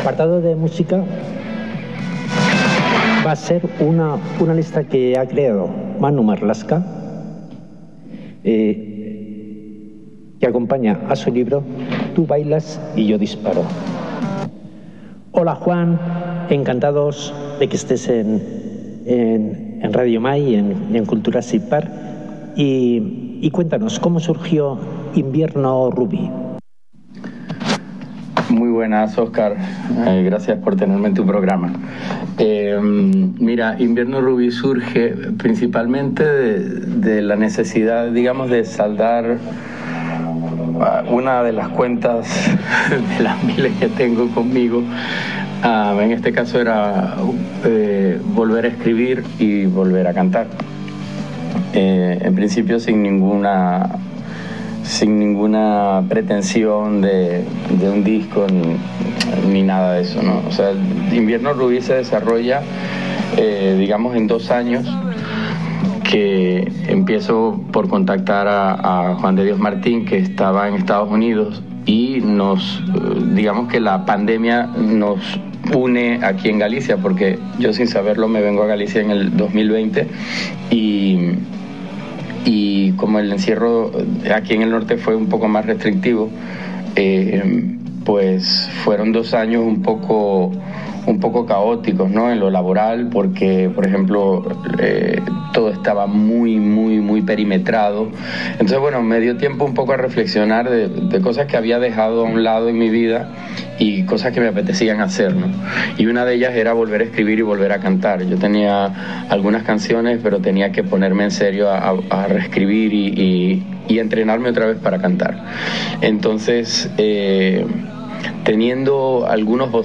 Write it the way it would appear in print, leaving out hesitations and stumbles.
apartado de música va a ser una lista que ha creado Manu Marlaska, que acompaña a su libro Tú bailas y yo disparo. Hola Juan, encantados de que estés en Radio Mai y en Cultura Sitpar. Y cuéntanos, ¿cómo surgió Invierno Rubí? Muy buenas, Óscar. Gracias por tenerme en tu programa. Mira, Invierno Rubí surge principalmente de la necesidad, digamos, de saldar una de las cuentas de las miles que tengo conmigo. En este caso era volver a escribir y volver a cantar. En principio sin ninguna pretensión de un disco ni nada de eso, ¿no? O sea, Invierno Rubí se desarrolla, digamos, en 2 años, que empiezo por contactar a Juan de Dios Martín, que estaba en Estados Unidos, y digamos que la pandemia nos une aquí en Galicia, porque yo sin saberlo me vengo a Galicia en el 2020 y como el encierro aquí en el norte fue un poco más restrictivo, pues fueron 2 años un poco caóticos, ¿no? En lo laboral, porque, por ejemplo, todo estaba muy perimetrado. Entonces, bueno, me dio tiempo un poco a reflexionar de cosas que había dejado a un lado en mi vida y cosas que me apetecían hacer, ¿no? Y una de ellas era volver a escribir y volver a cantar. Yo tenía algunas canciones, pero tenía que ponerme en serio a reescribir y entrenarme otra vez para cantar. Entonces, teniendo algunos